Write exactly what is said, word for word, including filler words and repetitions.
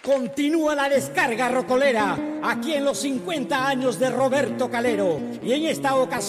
Continúa la descarga rocolera aquí en los cincuenta años de Roberto Calero y en esta ocasión